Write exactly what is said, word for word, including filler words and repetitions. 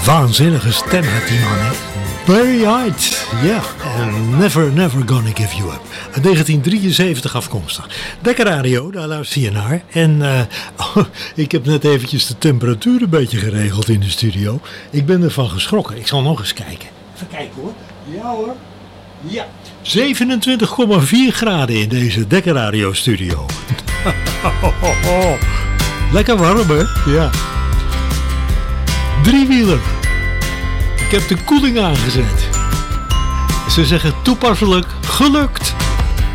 Waanzinnige stem heeft die man, hè? Barry White, ja. Yeah. Never, never gonna give you up. Uit negentien drieënzeventig afkomstig. Dekker Radio, daar luister je naar. En uh, oh, ik heb net eventjes de temperatuur een beetje geregeld in de studio. Ik ben ervan geschrokken. Ik zal nog eens kijken. Even kijken hoor. Ja hoor. Ja. zevenentwintig komma vier graden in deze Dekker Radio studio. Lekker warm, hè? Ja. Driewieler. Ik heb de koeling aangezet. Ze zeggen toepasselijk gelukt.